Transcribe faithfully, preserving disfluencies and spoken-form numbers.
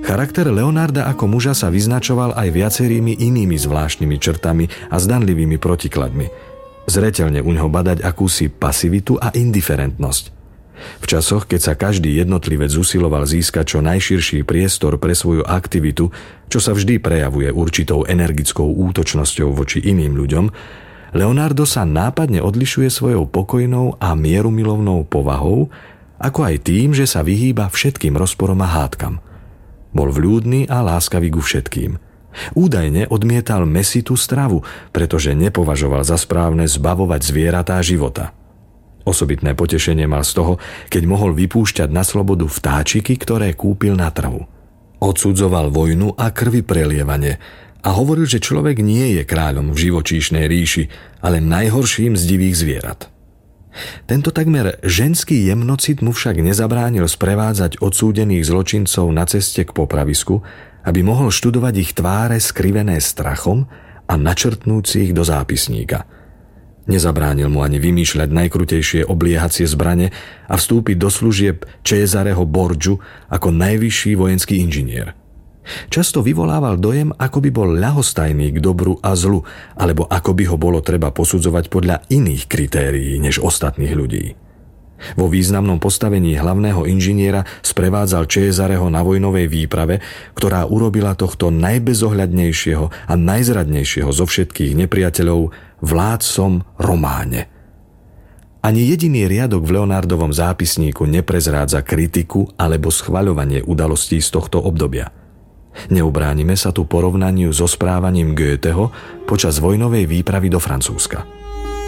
Charakter Leonarda ako muža sa vyznačoval aj viacerými inými zvláštnymi črtami a zdanlivými protikladmi. Zreteľne uňho badať akúsi pasivitu a indiferentnosť. V časoch, keď sa každý jednotlivec usiloval získať čo najširší priestor pre svoju aktivitu, čo sa vždy prejavuje určitou energickou útočnosťou voči iným ľuďom, Leonardo sa nápadne odlišuje svojou pokojnou a mierumilovnou povahou, ako aj tým, že sa vyhýba všetkým rozporom a hádkam. Bol vľúdny a láskavý ku všetkým. Údajne odmietal mäsitú stravu, pretože nepovažoval za správne zbavovať zvieratá života. Osobitné potešenie mal z toho, keď mohol vypúšťať na slobodu vtáčiky, ktoré kúpil na trhu. Odsudzoval vojnu a krvi prelievanie a hovoril, že človek nie je kráľom v živočíšnej ríši, ale najhorším z divých zvierat. Tento takmer ženský jemnocit mu však nezabránil sprevádzať odsúdených zločincov na ceste k popravisku, aby mohol študovať ich tváre skrivené strachom a načrtnúť si ich do zápisníka. Nezabránil mu ani vymýšľať najkrutejšie obliehacie zbrane a vstúpiť do služieb Cesareho Borgiu ako najvyšší vojenský inžinier. Často vyvolával dojem, ako by bol ľahostajný k dobru a zlu, alebo ako by ho bolo treba posudzovať podľa iných kritérií než ostatných ľudí. Vo významnom postavení hlavného inžiniera sprevádzal Cesareho na vojnovej výprave, ktorá urobila tohto najbezohľadnejšieho a najzradnejšieho zo všetkých nepriateľov vládcom Románe. Ani jediný riadok v Leonardovom zápisníku neprezrádza kritiku alebo schvaľovanie udalostí z tohto obdobia. Neubránime sa tu porovnaniu so správaním Goetheho počas vojnovej výpravy do Francúzska.